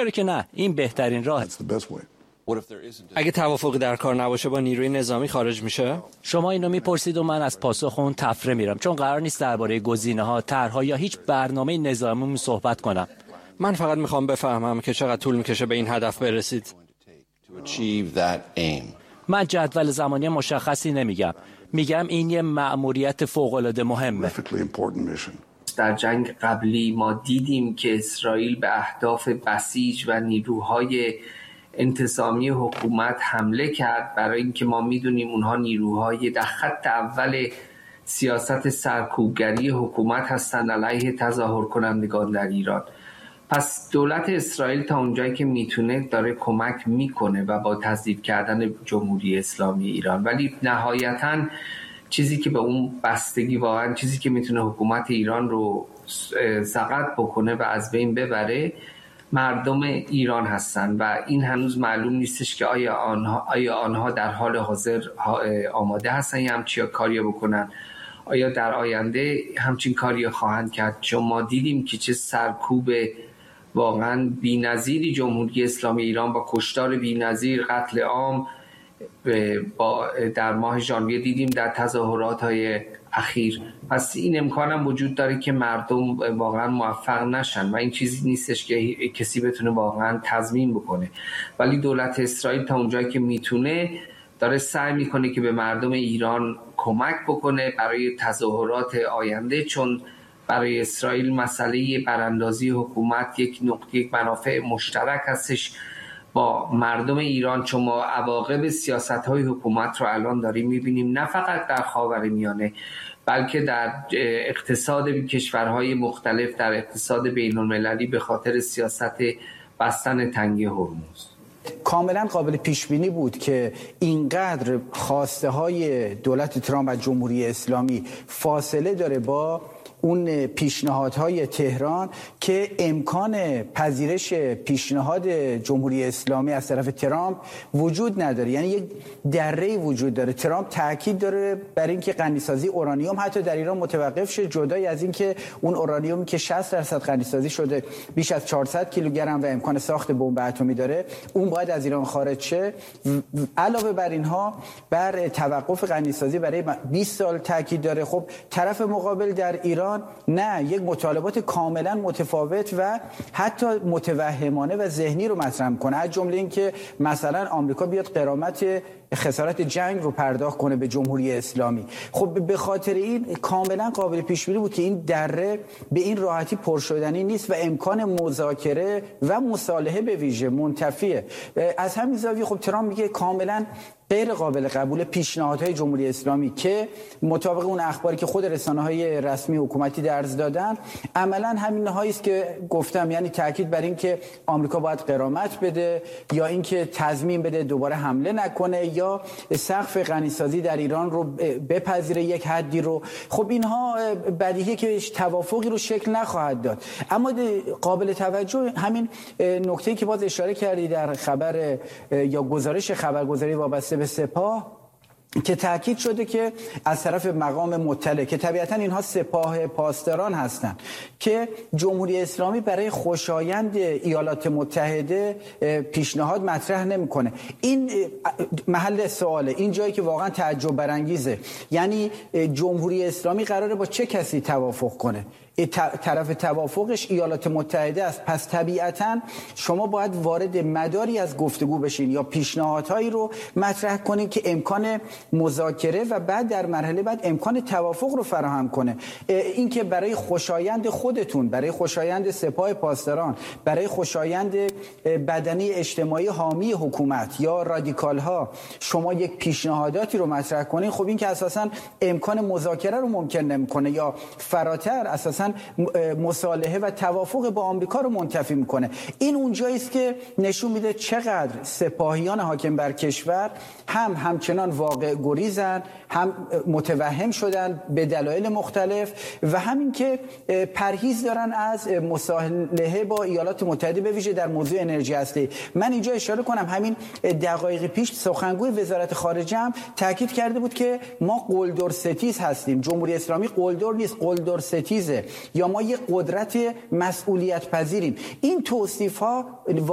چرا که نه، این بهترین راه. اگه توافقی در کار نباشه با نیروی نظامی خارج میشه؟ شما اینو میپرسید و من از پاسخ اون تفره میرم، چون قرار نیست درباره گزینه‌ها، طرح‌ها یا هیچ برنامه نظامی صحبت کنم. من فقط میخوام بفهمم که چقدر طول میکشه به این هدف برسید. من جدول زمانی مشخصی نمیگم. میگم این یه مأموریت فوق‌العاده مهمه. در جنگ قبلی ما دیدیم که اسرائیل به اهداف بسیج و نیروهای انتظامی حکومت حمله کرد، برای اینکه ما میدونیم اونها نیروهای در خط اول سیاست سرکوبگری حکومت هستند علیه تظاهر کنندگان در ایران. پس دولت اسرائیل تا اونجایی که میتونه داره کمک میکنه و با تضعیف کردن جمهوری اسلامی ایران، ولی نهایتاً چیزی که به اون بستگی، واقعا چیزی که میتونه حکومت ایران رو سقط بکنه و از بین ببره، مردم ایران هستن و این هنوز معلوم نیستش که آیا آنها در حال حاضر آماده هستن یا همچین کاری بکنن، آیا در آینده همچین کاری خواهند کرد. چون ما دیدیم که چه سرکوب واقعا بی‌نظیری جمهوری اسلامی ایران با کشتار بی‌نظیر، قتل عام در ماه ژانویه دیدیم در تظاهرات‌های اخیر. پس این امکان هم وجود داره که مردم واقعا موفق نشن و این چیزی نیستش که کسی بتونه واقعا تضمین بکنه، ولی دولت اسرائیل تا اونجایی که میتونه داره سعی میکنه که به مردم ایران کمک بکنه برای تظاهرات آینده، چون برای اسرائیل مسئله براندازی حکومت یک منافع مشترک هستش با مردم ایران. چون ما عواقب سیاست‌های حکومت رو الان داریم می‌بینیم، نه فقط در خاورمیانه بلکه در اقتصاد کشورهای مختلف، در اقتصاد بین‌المللی به خاطر سیاست بستن تنگه هرمز. کاملا قابل پیش بینی بود که اینقدر خواسته های دولت ترامپ و جمهوری اسلامی فاصله داره با اون پیشنهادهای تهران که امکان پذیرش پیشنهاد جمهوری اسلامی از طرف ترامپ وجود نداره. یعنی یک دره‌ای وجود داره. ترامپ تاکید داره بر اینکه غنیسازی اورانیوم حتی در ایران متوقف شه، جدای از اینکه اون اورانیومی که 60% غنیسازی شده بیش از 400 کیلوگرم و امکان ساخت بمب اتمی داره، اون باید از ایران خارج شه. علاوه بر اینها بر توقف غنیسازی برای 20 سال تاکید داره. خب طرف مقابل در ایران نه، یک مطالبات کاملا متفاوت و حتی متوهمانه و ذهنی رو مطرح میکنه، از جمله این که مثلا آمریکا بیاد غرامت خسارت جنگ رو پرداخت کنه به جمهوری اسلامی. خب به خاطر این کاملا قابل پیش بینی بود که این دره به این راحتی پرشدنی نیست و امکان مذاکره و مصالحه به ویژه منتفیه. از همین زاویه خب ترامپ میگه کاملا غیر قابل قبول پیشنهادهای جمهوری اسلامی که مطابق اون اخباری که خود رسانه‌های رسمی حکومتی درز دادن عملاً همین هایی است که گفتم، یعنی تاکید بر این که آمریکا باید غرامت بده یا اینکه تضمین بده دوباره حمله نکنه یا سقف غنیسازی در ایران رو بپذیره، یک حدی رو. خب اینها بدیهیه که توافقی رو شکل نخواهد داد. اما قابل توجه همین نکته‌ای که باز اشاره کردی در خبر یا گزارش خبرگزاری وابسته به سپاه که تاکید شده که از طرف مقام مطلع که طبیعتاً اینها سپاه پاسداران هستند که جمهوری اسلامی برای خوشایند ایالات متحده پیشنهاد مطرح نمیکنه. این محل سواله، این جایی که واقعا تعجب برانگیزه. یعنی جمهوری اسلامی قراره با چه کسی توافق کنه؟ طرف توافقش ایالات متحده است. پس طبیعتاً شما باید وارد مداری از گفتگو بشین یا پیشنهادهایی رو مطرح کنین که امکان مذاکره و بعد در مرحله بعد امکان توافق رو فراهم کنه. این که برای خوشایند خودتون، برای خوشایند سپاه پاسداران، برای خوشایند بدنه اجتماعی حامی حکومت یا رادیکال ها شما یک پیشنهاداتی رو مطرح کنین، خب این که اساساً امکان مذاکره رو ممکن نمیکنه یا فراتر اساساً مصالحه و توافق با آمریکا رو منتفی میکنه. این اونجایی است که نشون میده چقدر سپاهیان حاکم بر کشور همچنان واقع گریزن، هم متوهم شدن به دلایل مختلف و همین که پرهیز دارن از مصالحه با ایالات متحده به ویژه در موضوع انرژی هسته‌ای. من اینجا اشاره کنم همین دقایق پیش سخنگوی وزارت خارجه هم تاکید کرده بود که ما قلدر ستیز هستیم. جمهوری اسلامی قلدر نیست، قلدر ستیزه، یا ما یک قدرت مسئولیت پذیریم. این توصیف ها